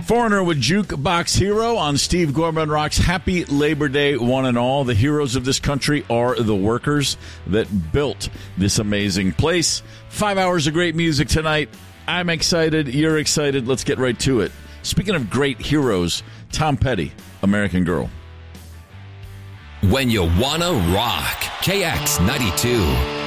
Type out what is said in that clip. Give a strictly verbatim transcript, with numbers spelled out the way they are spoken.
Foreigner with Jukebox Hero on Steve Gorman Rocks. Happy Labor Day, one and all. The heroes of this country are the workers that built this amazing place. Five hours of great music tonight. I'm excited. You're excited. Let's get right to it. Speaking of great heroes, Tom Petty, American Girl. When you wanna rock, K X ninety-two.